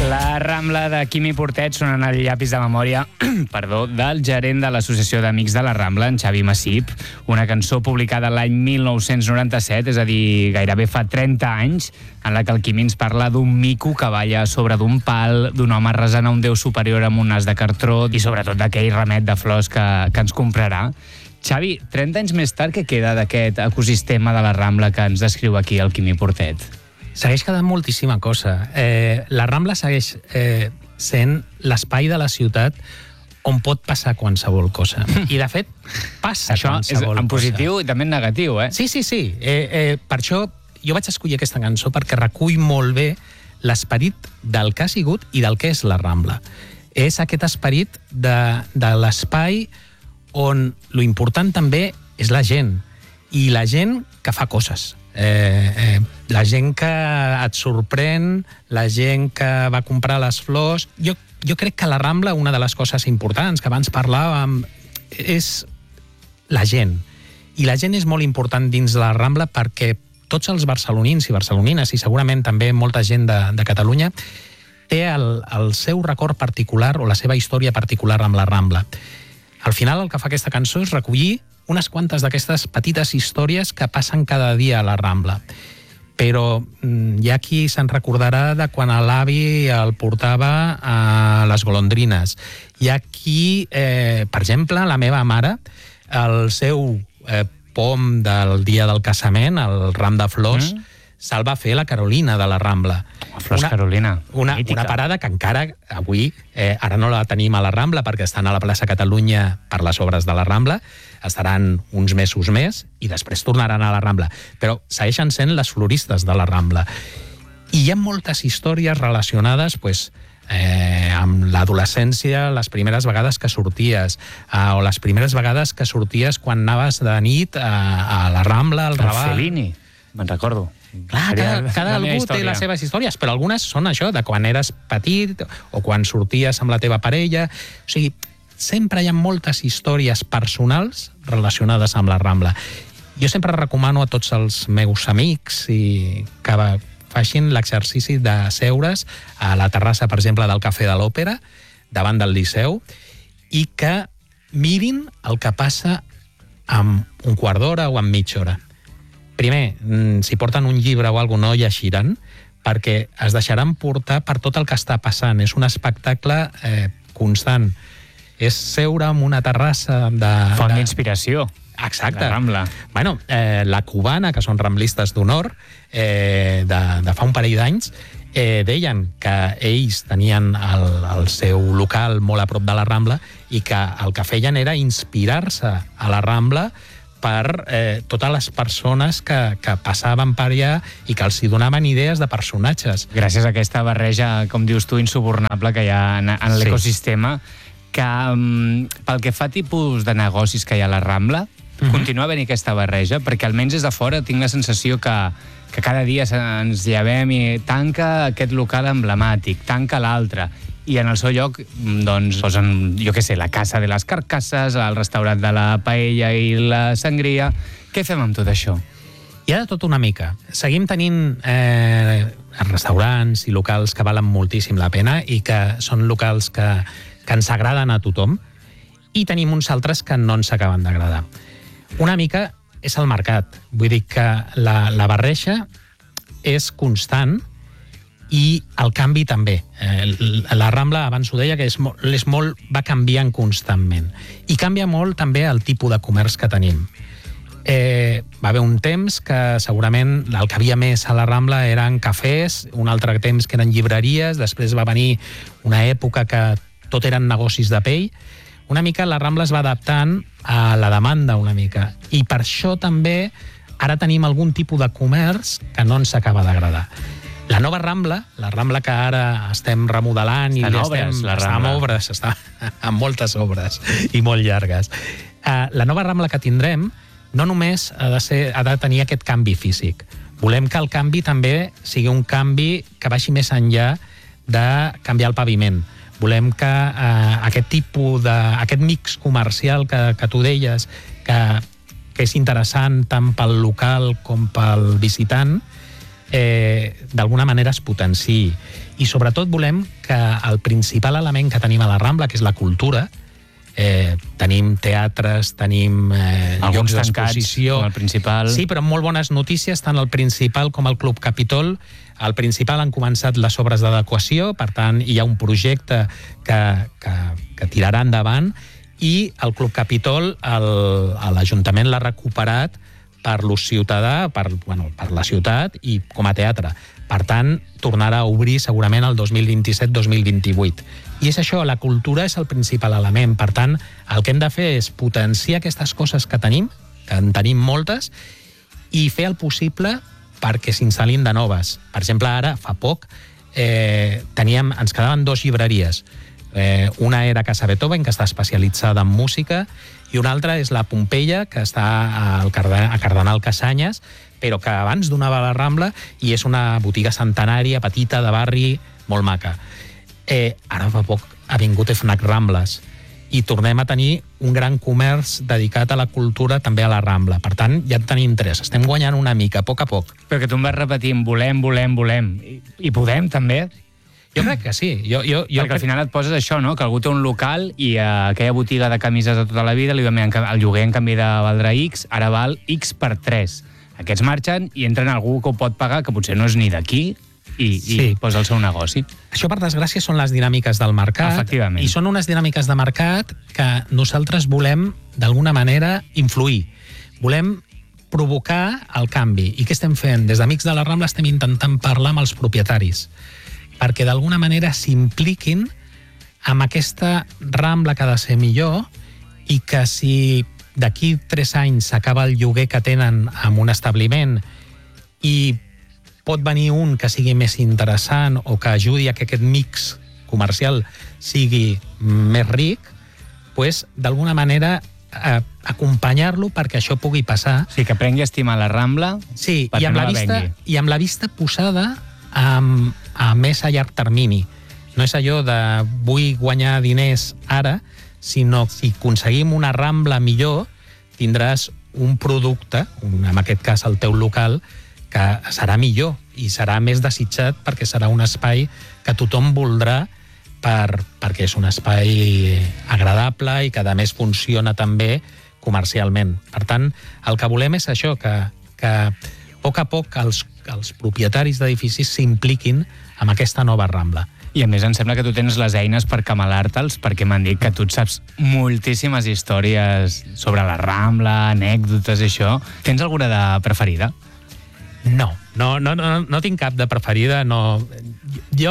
La Rambla de Quimi Portet sonant el llapis de memòria del gerent de l'Associació d'Amics de la Rambla, en Xavi Massip, una cançó publicada l'any 1997, és a dir, gairebé fa 30 anys, en la que el Quimi ens parla d'un mico que balla sobre d'un pal, d'un home resant a un déu superior amb un nas de cartró i sobretot d'aquell remet de flors que ens comprarà. Xavi, 30 anys més tard, què queda d'aquest ecosistema de la Rambla que ens descriu aquí el Quimi Portet? Segueix quedant moltíssima cosa. La Rambla segueix sent l'espai de la ciutat on pot passar qualsevol cosa. I, de fet, passa això qualsevol cosa. Això en positiu i també en negatiu, eh? Sí. Per això jo vaig escollir aquesta cançó perquè recull molt bé l'esperit del que ha sigut i del que és la Rambla. És aquest esperit de l'espai on lo important també és la gent. I la gent que fa coses. La gent que et sorprèn, la gent que va comprar les flors. Jo crec que a la Rambla una de les coses importants que abans parlàvem és la gent. I la gent és molt important dins de la Rambla perquè tots els barcelonins i barcelonines, i segurament també molta gent de Catalunya, té el seu record particular o la seva història particular amb la Rambla. Al final el que fa aquesta cançó és recollir unes quantes d'aquestes petites històries que passen cada dia a la Rambla. Però hi ha qui se'n recordarà de quan l'avi el portava a les golondrines. Hi ha qui, per exemple, la meva mare, el seu pom del dia del casament, el ram de flors, se'l va fer la Carolina de la Rambla. Flors Carolina. Una parada que encara avui, ara no la tenim a la Rambla perquè estan a la plaça Catalunya per les obres de la Rambla, estaran uns mesos més i després tornaran a la Rambla. Però segueixen sent les floristes de la Rambla. I hi ha moltes històries relacionades amb l'adolescència, les primeres vegades que sorties, o les primeres vegades que sorties quan anaves de nit a la Rambla, al Raval. El Fellini, me'n recordo. Clar, cada algú té les seves històries, però algunes són això, de quan eres petit o quan sorties amb la teva parella. O sigui, sempre hi ha moltes històries personals relacionades amb la Rambla. Jo sempre recomano a tots els meus amics que facin l'exercici de seure's a la terrassa, per exemple, del Cafè de l'Òpera, davant del Liceu, i que mirin el que passa en un quart d'hora o en mitja hora. Primer, si porten un llibre o alguna cosa, no llegiran, perquè es deixaran portar per tot el que està passant. És un espectacle constant. És seure en una terrassa de... Font d'inspiració. Exacte. La Rambla. Bueno, la Cubana, que són ramblistes d'honor, de fa un parell d'anys, deien que ells tenien el seu local molt a prop de la Rambla i que el que feien era inspirar-se a la Rambla per totes les persones que passaven per allà i que els donaven idees de personatges. Gràcies a aquesta barreja, com dius tu, insubornable que hi ha en l'ecosistema, que pel que fa a tipus de negocis que hi ha a la Rambla, continua havent aquesta barreja, perquè almenys des de fora tinc la sensació que cada dia ens llevem i tanca aquest local emblemàtic, tanca l'altre, i en el seu lloc doncs, posen, jo què sé, la Casa de les Carcasses, el restaurant de la paella i la sangria. Què fem amb tot això? Hi ha de tot una mica. Seguim tenint restaurants i locals que valen moltíssim la pena i que són locals que ens agraden a tothom, i tenim uns altres que no ens acaben d'agradar. Una mica és el mercat. Vull dir que la barreja és constant i el canvi també. La Rambla, abans ho deia, que va canviant constantment. I canvia molt també el tipus de comerç que tenim. Va haver un temps que segurament el que havia més a la Rambla eren cafès, un altre temps que eren llibreries, després va venir una època que tot eren negocis de pell. Una mica la Rambla es va adaptant a la demanda una mica. I per això també ara tenim algun tipus de comerç que no ens acaba d'agradar. La nova Rambla, la Rambla que ara estem remodelant i està amb moltes obres i molt llargues. La nova Rambla que tindrem no només ha de tenir aquest canvi físic. Volem que el canvi també sigui un canvi que vagi més enllà de canviar el paviment. Volem que aquest tipus aquest mix comercial que tu deies, que és interessant tant pel local com pel visitant, d'alguna manera es potenciï. i sobretot volem que el principal element que tenim a la Rambla, que és la cultura, tenim teatres, tenim llocs d'exposició. Com el Principal. Sí, però amb molt bones notícies, tant el Principal com el Club Capitol. Al Principal han començat les obres d'adequació, per tant, hi ha un projecte que tirarà endavant, i el Club Capitol, l'Ajuntament l'ha recuperat per l'ús ciutadà, per la ciutat i com a teatre. Per tant, tornarà a obrir segurament el 2027-2028. I és això, la cultura és el principal element. Per tant, el que hem de fer és potenciar aquestes coses que tenim, que en tenim moltes, i fer el possible perquè s'instal·lin de noves. Per exemple, ara, fa poc, ens quedaven 2 llibreries. Una era Casa Beethoven, que està especialitzada en música, i una altra és la Pompeia, que està a Cardenal Cassanyes, però que abans donava a la Rambla, i és una botiga centenària, petita, de barri, molt maca. Ara fa poc ha vingut FNAC Rambles, i tornem a tenir un gran comerç dedicat a la cultura també a la Rambla. Per tant, ja en tenim 3. Estem guanyant una mica, a poc a poc. Però que tu em vas repetint, volem. I podem, també? Jo crec que sí. Perquè al final et poses això, no? Que algú té un local i aquella botiga de camises de tota la vida el lloguer en canvi de valdre X, ara val X per 3. Aquests marxen i entren algú que ho pot pagar, que potser no és ni d'aquí, i posa el seu negoci. Això, per desgràcia, són les dinàmiques del mercat. Efectivament. I són unes dinàmiques de mercat que nosaltres volem, d'alguna manera, influir. Volem provocar el canvi. I què estem fent? Des d'Amics de la Rambla estem intentant parlar amb els propietaris perquè d'alguna manera s'impliquin amb aquesta Rambla que ha de ser millor, i que si d'aquí 3 anys s'acaba el lloguer que tenen en un establiment i pot venir un que sigui més interessant o que ajudi a que aquest mix comercial sigui més ric, doncs, d'alguna manera acompanyar-lo perquè això pugui passar. Sí, que prengui a estimar la Rambla, sí, perquè no la vengui. I amb la vista posada a més a llarg termini. No és allò de vull guanyar diners ara, sinó que si aconseguim una Rambla millor, tindràs un producte, en aquest cas el teu local, que serà millor i serà més desitjat perquè serà un espai que tothom voldrà perquè és un espai agradable i que a més funciona també comercialment. Per tant, el que volem és això, que a poc els propietaris d'edificis s'impliquin amb aquesta nova Rambla. I a més em sembla que tu tens les eines per camalar-te'ls, perquè m'han dit que tu et saps moltíssimes històries sobre la Rambla, anècdotes i això. Tens alguna de preferida? No tinc cap de preferida. No. Jo,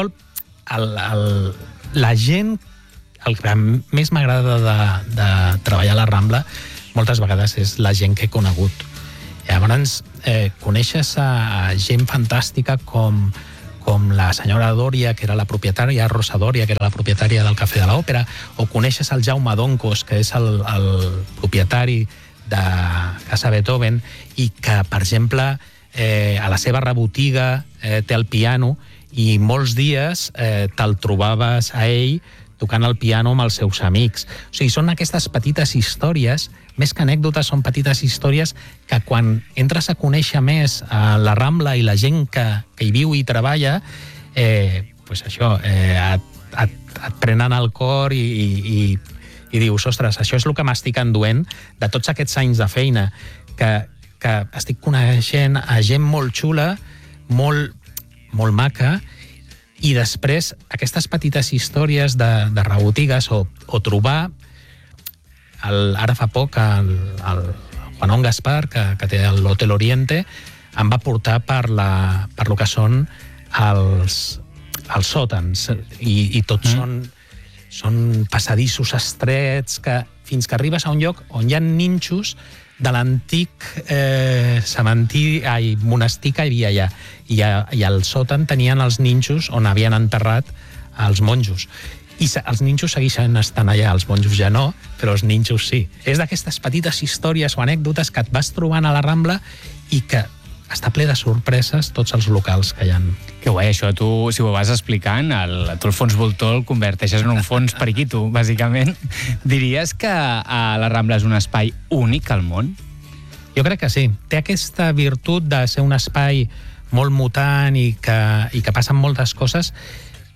la gent, el que més m'agrada de treballar a la Rambla moltes vegades és la gent que he conegut. Llavors, coneixes a gent fantàstica com la senyora Dòria, que era la propietària, Rosa Dòria, que era la propietària del Cafè de l'Òpera, o coneixes el Jaume Doncos, que és el propietari de Casa Beethoven, i que, per exemple, a la seva rebotiga té el piano, i molts dies te'l trobaves a ell tocant el piano amb els seus amics. O sigui, són aquestes petites històries, més que anècdotes, són petites històries que quan entres a conèixer més la Rambla i la gent que hi viu i treballa, pues això, et prenen el cor i dius, ostres, això és el que m'estic enduent de tots aquests anys de feina, que estic coneixent a gent molt xula, molt maca, i després aquestes petites històries de rebotigues o trobar ara fa poc el Juanón Gaspar, que té l'Hotel Oriente, em va portar per lo que són els sòtans, i tots són passadissos estrets, que fins que arribes a un lloc on hi ha nínxols de l'antic monestir que hi havia allà, i al sòtan tenien els nínxols on havien enterrat els monjos. I els nínxols segueixen estant allà, els monjos ja no, però els nínxols sí. És d'aquestes petites històries o anècdotes que et vas trobant a la Rambla i que està ple de sorpreses tots els locals que hi ha. Que guai, això tu, si ho vas explicant, tu el fons voltor el converteixes en un fons periquito, bàsicament. Diries que la Rambla és un espai únic al món? Jo crec que sí. Té aquesta virtut de ser un espai molt mutant i que passen moltes coses,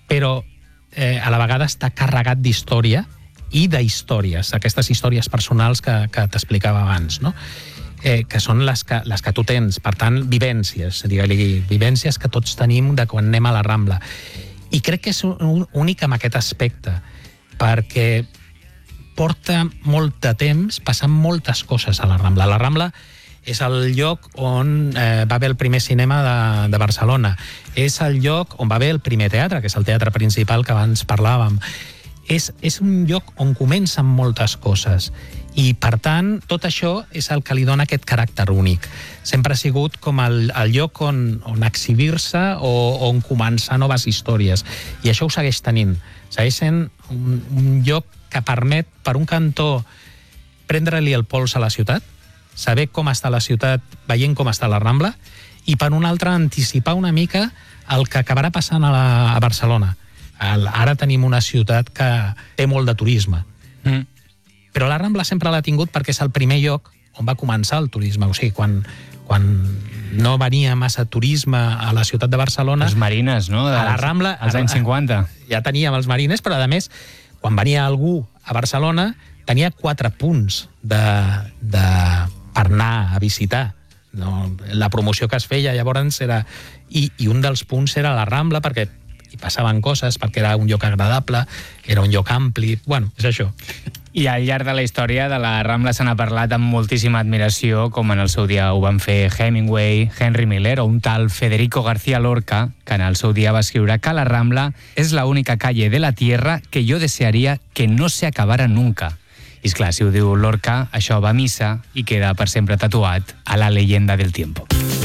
però a la vegada està carregat d'història i d'històries, aquestes històries personals que t'explicava abans, no? Que són les que tu tens, per tant, vivències, digue-li, vivències que tots tenim de quan anem a la Rambla. I crec que és únic en aquest aspecte, perquè porta molt de temps passant moltes coses a la Rambla. La Rambla és el lloc on va haver el primer cinema de Barcelona, és el lloc on va haver el primer teatre, que és el teatre principal que abans parlàvem. És un lloc on comencen moltes coses i, per tant, tot això és el que li dona aquest caràcter únic. Sempre ha sigut com el lloc on exhibir-se o on començar noves històries. I això ho segueix tenint. Segueix sent un lloc que permet, per un cantó, prendre-li el pols a la ciutat, saber com està la ciutat veient com està la Rambla, i per un altre anticipar una mica el que acabarà passant a Barcelona. Ara tenim una ciutat que té molt de turisme. Però la Rambla sempre l'ha tingut perquè és el primer lloc on va començar el turisme. O sigui, quan no venia massa turisme a la ciutat de Barcelona... Els marines, no? A la Rambla... Als anys 50. Ja teníem els marines, però a més, quan venia algú a Barcelona, tenia 4 punts per anar a visitar. No? La promoció que es feia llavors era... I un dels punts era la Rambla, perquè hi passaven coses, perquè era un lloc agradable, era un lloc ampli... Bueno, és això. I al llarg de la història de la Rambla se n'ha parlat amb moltíssima admiració, com en el seu dia ho van fer Hemingway, Henry Miller o un tal Federico García Lorca, que en el seu dia va escriure que la Rambla és la única calle de la tierra que yo desearía que no se acabara nunca. I esclar, si ho diu Lorca, això va a missa i queda per sempre tatuat a la leyenda del tiempo.